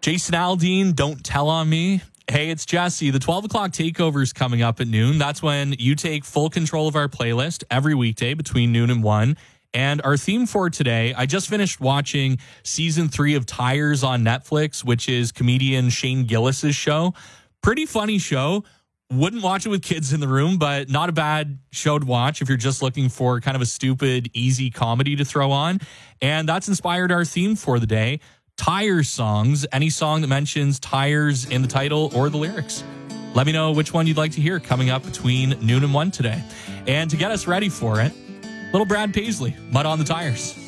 Jason Aldean, Don't Tell on Me. Hey, it's Jesse. The 12 o'clock takeover is coming up at noon. That's when you take full control of our playlist every weekday between noon and 1. And our theme for today, I just finished watching season 3 of Tires on Netflix, which is comedian Shane Gillis's show. Pretty funny show. Wouldn't watch it with kids in the room, but not a bad show to watch if you're just looking for kind of a stupid, easy comedy to throw on. And that's inspired our theme for the day. Tires songs, any song that mentions tires in the title or the lyrics. Let me know which one you'd like to hear coming up between noon and 1 today. And to get us ready for it, little Brad Paisley, Mud on the Tires.